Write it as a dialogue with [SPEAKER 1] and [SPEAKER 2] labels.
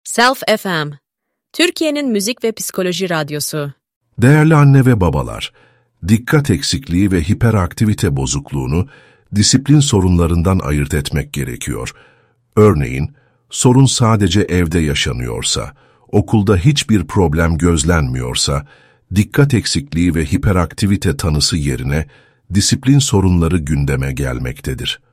[SPEAKER 1] Self FM, Türkiye'nin müzik ve psikoloji radyosu.
[SPEAKER 2] Değerli anne ve babalar, dikkat eksikliği ve hiperaktivite bozukluğunu disiplin sorunlarından ayırt etmek gerekiyor. Örneğin, sorun sadece evde yaşanıyorsa, okulda hiçbir problem gözlenmiyorsa, dikkat eksikliği ve hiperaktivite tanısı yerine disiplin sorunları gündeme gelmektedir.